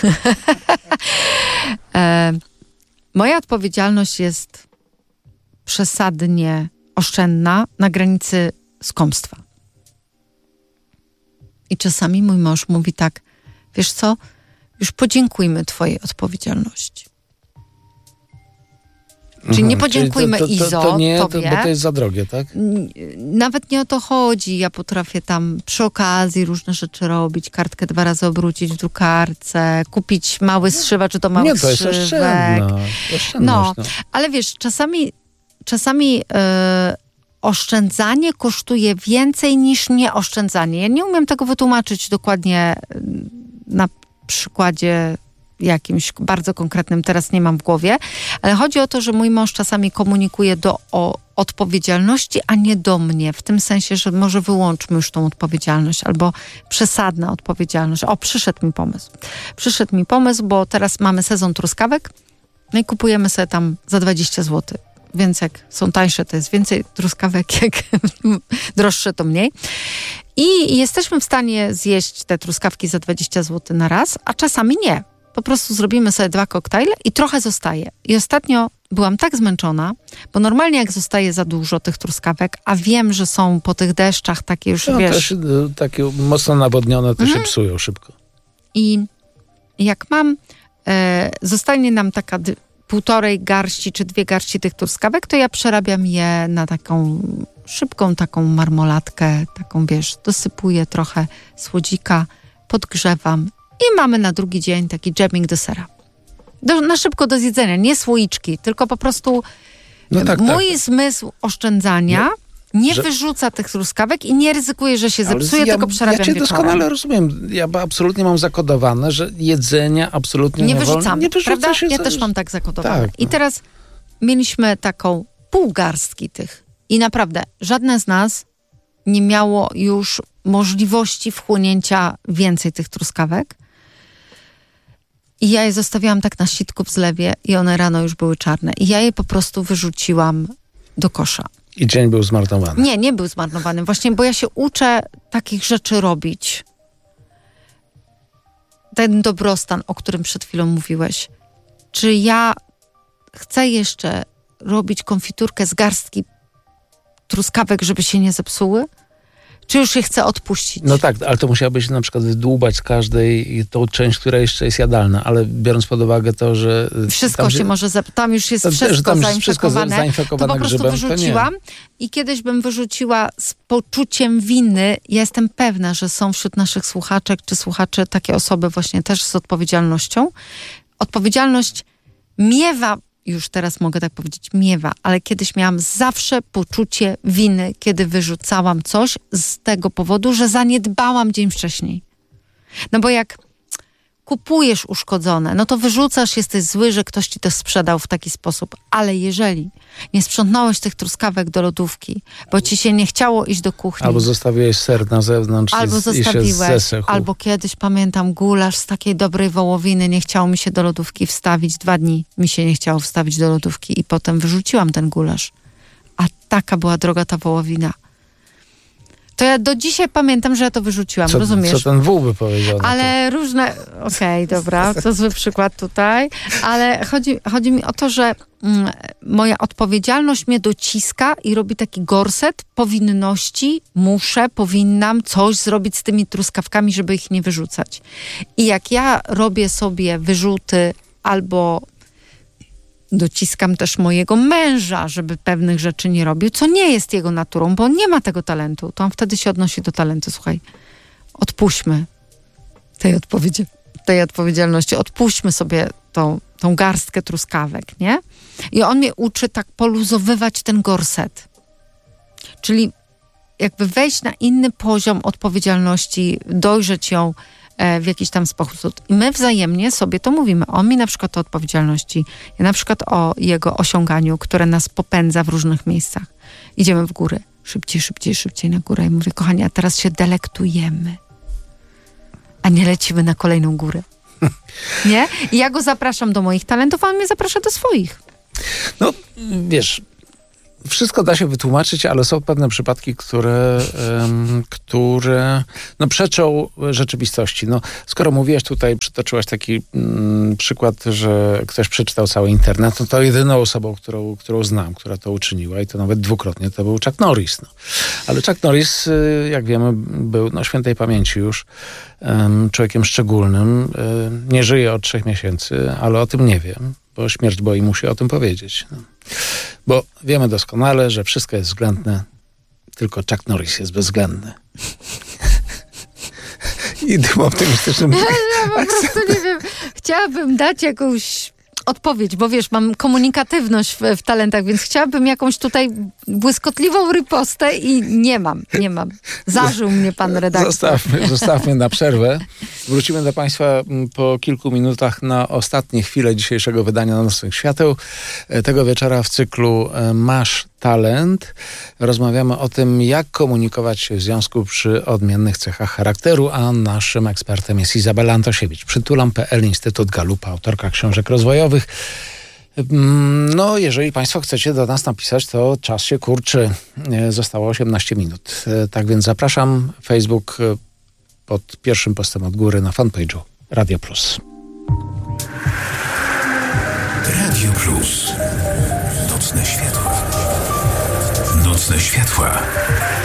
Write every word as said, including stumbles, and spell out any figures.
e, moja odpowiedzialność jest przesadnie oszczędna, na granicy skąpstwa. I czasami mój mąż mówi tak, wiesz co, już podziękujmy twojej odpowiedzialności. Czyli nie podziękujmy to, to, to, Izo, to nie, tobie. To, bo to jest za drogie, tak? Nawet nie o to chodzi. Ja potrafię tam przy okazji różne rzeczy robić, kartkę dwa razy obrócić w drukarce, kupić mały zszywacz do małych Nie, to jest strzywek. oszczędność. No, no, ale wiesz, czasami, czasami yy, oszczędzanie kosztuje więcej niż nieoszczędzanie. Ja nie umiem tego wytłumaczyć dokładnie na przykładzie jakimś bardzo konkretnym, teraz nie mam w głowie, ale chodzi o to, że mój mąż czasami komunikuje do o odpowiedzialności, a nie do mnie. W tym sensie, że może wyłączmy już tą odpowiedzialność, albo przesadna odpowiedzialność. O, przyszedł mi pomysł. Przyszedł mi pomysł, bo teraz mamy sezon truskawek, no i kupujemy sobie tam za dwadzieścia złotych. Więc jak są tańsze, to jest więcej truskawek, jak droższe, to mniej. I jesteśmy w stanie zjeść te truskawki za dwadzieścia złotych na raz, a czasami nie. Po prostu zrobimy sobie dwa koktajle i trochę zostaje. I ostatnio byłam tak zmęczona, bo normalnie jak zostaje za dużo tych truskawek, a wiem, że są po tych deszczach takie już, no, wiesz... Też, takie mocno nawodnione, to mhm. się psują szybko. I jak mam, e, zostanie nam taka d- półtorej garści czy dwie garści tych truskawek, to ja przerabiam je na taką szybką taką marmolatkę, taką, wiesz, dosypuję trochę słodzika, podgrzewam i mamy na drugi dzień taki jamming do sera. Do, na szybko do zjedzenia, nie słoiczki, tylko po prostu no tak, mój tak. zmysł oszczędzania nie, nie że... wyrzuca tych truskawek i nie ryzykuje, że się zepsuje, ja, tylko przerabiam Ja cię wieczorem. doskonale rozumiem. Ja absolutnie mam zakodowane, że jedzenia absolutnie nie, nie wyrzucamy. Nie wyrzuca prawda? się Ja za... też mam tak zakodowane. Tak, I no. teraz mieliśmy taką pół garstki tych. I naprawdę żadne z nas nie miało już możliwości wchłonięcia więcej tych truskawek. I ja je zostawiałam tak na sitku w zlewie i one rano już były czarne. I ja je po prostu wyrzuciłam do kosza. I dzień był zmarnowany. Nie, nie był zmarnowany. Właśnie, bo ja się uczę takich rzeczy robić. Ten dobrostan, o którym przed chwilą mówiłeś. Czy ja chcę jeszcze robić konfiturkę z garstki truskawek, żeby się nie zepsuły? Czy już je chcę odpuścić? No tak, ale to musiałabyś na przykład wydłubać z każdej tą część, która jeszcze jest jadalna, ale biorąc pod uwagę to, że... Wszystko tam, się może... Zap- tam już jest to, wszystko tam zainfekowane. Wszystko zainfekowane to po prostu grzybem, wyrzuciłam i kiedyś bym wyrzuciła z poczuciem winy. Ja jestem pewna, że są wśród naszych słuchaczek czy słuchaczy takie osoby właśnie też z odpowiedzialnością. Odpowiedzialność miewa, już teraz mogę tak powiedzieć, miewa, ale kiedyś miałam zawsze poczucie winy, kiedy wyrzucałam coś z tego powodu, że zaniedbałam dzień wcześniej. No bo jak kupujesz uszkodzone, no to wyrzucasz, jesteś zły, że ktoś ci to sprzedał w taki sposób. Ale jeżeli nie sprzątnąłeś tych truskawek do lodówki, bo ci się nie chciało iść do kuchni. Albo zostawiłeś ser na zewnątrz albo i, zostawiłeś, i się zesechł. Albo kiedyś, pamiętam, gulasz z takiej dobrej wołowiny, nie chciało mi się do lodówki wstawić. Dwa dni mi się nie chciało wstawić do lodówki i potem wyrzuciłam ten gulasz. A taka była droga ta wołowina. To ja do dzisiaj pamiętam, że ja to wyrzuciłam, co, rozumiesz? Co ten wół by powiedział? Ale różne... Okej, okay, dobra, to zły przykład tutaj. Ale chodzi, chodzi mi o to, że mm, moja odpowiedzialność mnie dociska i robi taki gorset powinności. Muszę, powinnam coś zrobić z tymi truskawkami, żeby ich nie wyrzucać. I jak ja robię sobie wyrzuty albo... dociskam też mojego męża, żeby pewnych rzeczy nie robił, co nie jest jego naturą, bo on nie ma tego talentu. To on wtedy się odnosi do talentu. Słuchaj, odpuśćmy tej, odpowiedzi- tej odpowiedzialności. Odpuśćmy sobie tą, tą garstkę truskawek, nie? I on mnie uczy tak poluzowywać ten gorset. Czyli jakby wejść na inny poziom odpowiedzialności, dojrzeć ją w jakiś tam sposób. I my wzajemnie sobie to mówimy. On mi na przykład o odpowiedzialności, ja na przykład o jego osiąganiu, które nas popędza w różnych miejscach. Idziemy w górę. Szybciej, szybciej, szybciej na górę. I mówię, kochani, a teraz się delektujemy. A nie lecimy na kolejną górę. Nie? I ja go zapraszam do moich talentów, a on mnie zaprasza do swoich. No, wiesz, wszystko da się wytłumaczyć, ale są pewne przypadki, które, um, które no, przeczą rzeczywistości. No, skoro mówiłeś tutaj, przytoczyłaś taki um, przykład, że ktoś przeczytał cały internet, no to jedyną osobą, którą, którą znam, która to uczyniła i to nawet dwukrotnie, to był Chuck Norris. No. Ale Chuck Norris, jak wiemy, był no, świętej pamięci już um, człowiekiem szczególnym. Um, nie żyje od trzech miesięcy, ale o tym nie wiem, bo śmierć boi mu się o tym powiedzieć. No. Bo wiemy doskonale, że wszystko jest względne, tylko Chuck Norris jest bezwzględny. I tym optymistycznym... Ja po prostu nie wiem, chciałabym dać jakąś odpowiedź, bo wiesz, mam komunikatywność w, w talentach, więc chciałabym jakąś tutaj błyskotliwą ripostę i nie mam, nie mam. Zażył mnie pan redaktor. Zostawmy, zostawmy na przerwę. Wrócimy do Państwa po kilku minutach na ostatnie chwile dzisiejszego wydania Nocnych Świateł. Tego wieczora w cyklu Masz Talent rozmawiamy o tym, jak komunikować się w związku przy odmiennych cechach charakteru, a naszym ekspertem jest Izabela Antosiewicz. Przytulam kropka p l, Instytut Galupa, autorka książek rozwojowych. No, jeżeli Państwo chcecie do nas napisać, to czas się kurczy. Zostało osiemnaście minut. Tak więc zapraszam. Facebook pod pierwszym postem od góry na fanpage'u Radio Plus. Radio Plus. Nocne światła. Nocne światła.